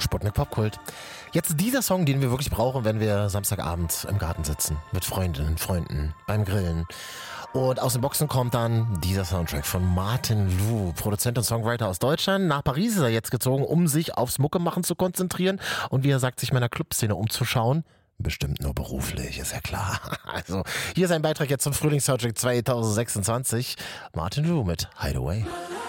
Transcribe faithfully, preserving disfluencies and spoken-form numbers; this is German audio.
Sputnik Popkult. Jetzt dieser Song, den wir wirklich brauchen, wenn wir Samstagabend im Garten sitzen. Mit Freundinnen, Freunden, beim Grillen. Und aus den Boxen kommt dann dieser Soundtrack von Martin Lu, Produzent und Songwriter aus Deutschland. Nach Paris ist er jetzt gezogen, um sich aufs Muckemachen zu konzentrieren und wie er sagt, sich meiner Clubszene umzuschauen. Bestimmt nur beruflich, ist ja klar. Also, hier ist ein Beitrag jetzt zum Frühlingssoundtrack zwanzig sechsundzwanzig. Martin Lu mit Hideaway.